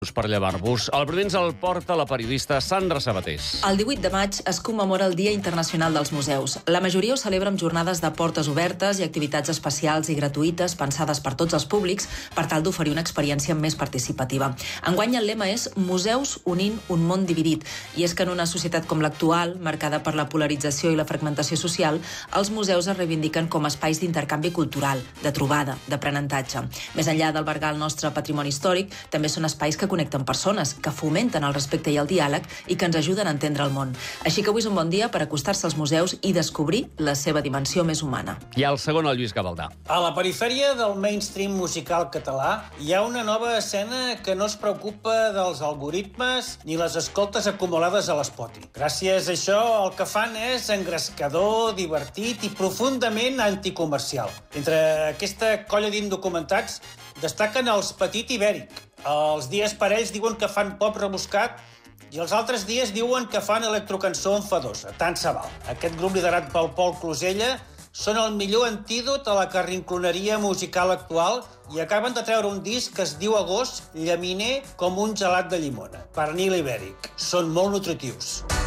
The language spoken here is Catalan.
per llevar-vos. El primer ens el porta la periodista Sandra Sabatés. El 18 de maig es commemora el Dia Internacional dels Museus. La majoria ho celebra amb jornades de portes obertes i activitats especials i gratuïtes pensades per tots els públics per tal d'oferir una experiència més participativa. Enguany el lema és Museus unint un món dividit. I és que en una societat com l'actual, marcada per la polarització i la fragmentació social, els museus es reivindiquen com a espais d'intercanvi cultural, de trobada, d'aprenentatge. Més enllà d'albergar el nostre patrimoni històric, també són espais que connecten persones, que fomenten el respecte i el diàleg i que ens ajuden a entendre el món. Així que avui és un bon dia per acostar-se als museus i descobrir la seva dimensió més humana. I el segon, el Lluís Gavaldà. A la perifèria del mainstream musical català hi ha una nova escena que no es preocupa dels algoritmes ni les escoltes acumulades a l'Spotify. Gràcies a això, el que fan és engrescador, divertit i profundament anticomercial. Entre aquesta colla d'indocumentats destaquen els Petit Ibèric. Els dies per ells diuen que fan pop rebuscat i els altres dies diuen que fan electrocançó enfadosa. Tant se val. Aquest grup liderat pel Pol Closella són el millor antídot a la carrincloneria musical actual i acaben de treure un disc que es diu Agost, llaminer com un gelat de llimona. Pernil ibèric. Són molt nutritius.